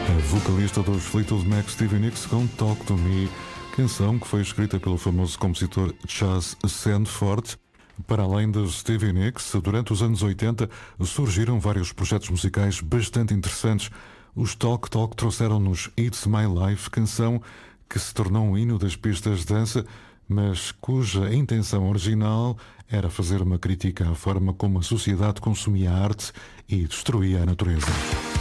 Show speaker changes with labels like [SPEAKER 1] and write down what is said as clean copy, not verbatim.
[SPEAKER 1] A vocalista dos Fleetwood Mac, Stevie Nicks, com Talk to Me, canção que foi escrita pelo famoso compositor Chas Sandford. Para além de Stevie Nicks, durante os anos 80 surgiram vários projetos musicais bastante interessantes. Os Talk Talk trouxeram-nos It's My Life, canção que se tornou um hino das pistas de dança, mas cuja intenção original era fazer uma crítica à forma como a sociedade consumia a arte e destruía a natureza.